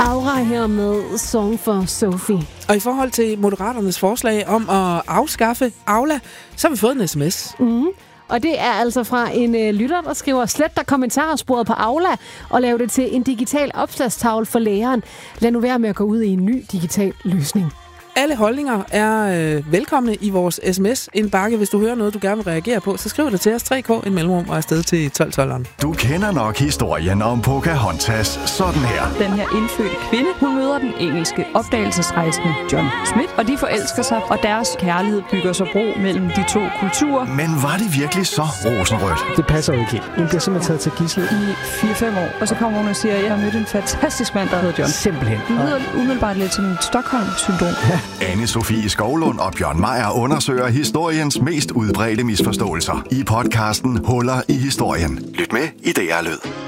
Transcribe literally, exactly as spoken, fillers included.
Aura her med Song for Sophie. Og i forhold til Moderaternes forslag om at afskaffe Aula, så har vi fået en sms. Mm. Og det er altså fra en øh, lytter, der skriver: slet dig kommentarsporet på Aula og lav det til en digital opslagstavle for læreren. Lad nu være med at gå ud i en ny digital løsning. Alle holdninger er øh, velkomne i vores sms-indbakke. Hvis du hører noget, du gerne vil reagere på, så skriv det til os. tre k en mellemrum og afsted til tolv tolv. Du kender nok historien om Pocahontas sådan her. Den her indfødte kvinde, hun møder den engelske opdagelsesrejsende John Smith, og de forelsker sig, og deres kærlighed bygger sig bro mellem de to kulturer. Men var det virkelig så rosenrødt? Det passer jo ikke helt. Hun bliver simpelthen taget til gidsel I fire fem år, og så kommer hun og siger, at jeg har mødt en fantastisk mand, der hedder John. Simpelthen. Det lyder umiddelbart lidt som en Stockholm-syndrom. Ja. Anne-Sophie Skovlund og Bjørn Meier undersøger historiens mest udbredte misforståelser i podcasten Huller i historien. Lyt med i D R Lyd.